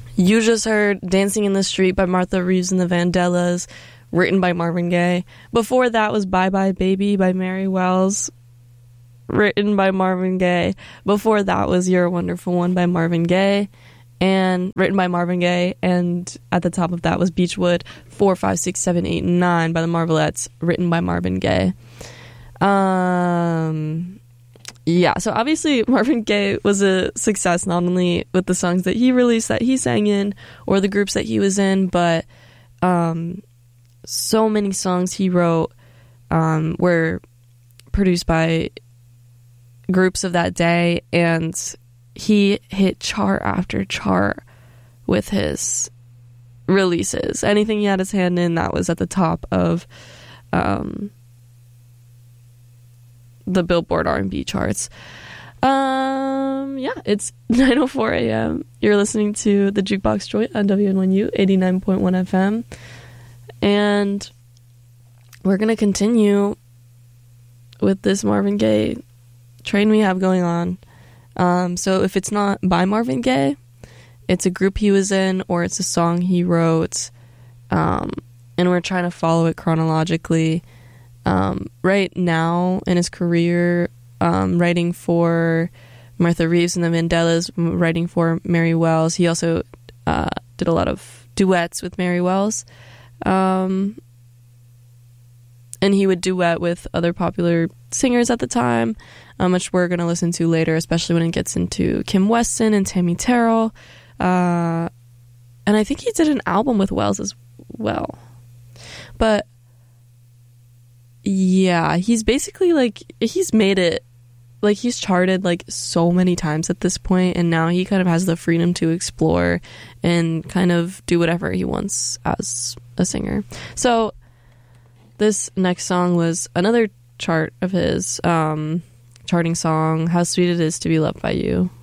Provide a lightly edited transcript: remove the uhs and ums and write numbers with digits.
You just heard Dancing in the Street by Martha Reeves and the Vandellas, written by Marvin Gaye. Before that was Bye Bye Baby by Mary Wells, written by Marvin Gaye. Before that was You're a Wonderful One by Marvin Gaye, and written by Marvin Gaye. And at the top of that was Beechwood 4, 5, 6, 7, 8, and 9 by the Marvelettes, written by Marvin Gaye. Yeah, so obviously Marvin Gaye was a success not only with the songs that he released that he sang in or the groups that he was in, but so many songs he wrote were produced by groups of that day, and he hit chart after chart with his releases. Anything he had his hand in, that was at the top of the Billboard R&B charts. Yeah, it's 9:04 a.m. You're listening to the Jukebox Joint on WN1U 89.1 FM, and we're gonna continue with this Marvin Gaye train we have going on. So if it's not by Marvin Gaye, it's a group he was in, or it's a song he wrote, and we're trying to follow it chronologically. Right now in his career, writing for Martha Reeves and the Vandellas, writing for Mary Wells. He also did a lot of duets with Mary Wells, and he would duet with other popular singers at the time, which we're going to listen to later, especially when it gets into Kim Weston and Tammy Terrell, and I think he did an album with Wells as well. But yeah, he's basically like, he's made it, like he's charted like so many times at this point, and now he kind of has the freedom to explore and kind of do whatever he wants as a singer. So this next song was another chart of his, charting song, How Sweet It Is to Be Loved by You.